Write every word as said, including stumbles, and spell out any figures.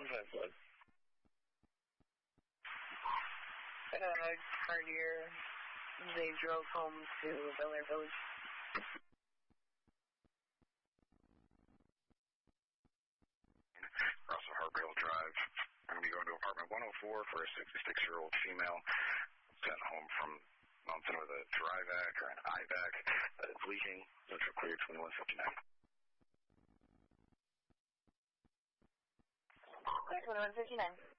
That's what. Uh, Cartier, they drove home to Bel Air Village. Across a Hartwell Drive. I'm going to be going to apartment one oh four for a sixty-six-year-old female sent home from Mountain with a dry vac or an eye vac that is leaking. Central clear twenty-one fifty-nine. Clear twenty-one fifty-nine.